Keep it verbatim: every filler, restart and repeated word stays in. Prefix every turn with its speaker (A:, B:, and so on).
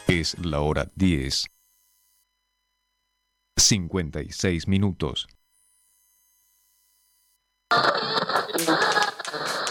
A: Es la hora diez, cincuenta y seis minutos.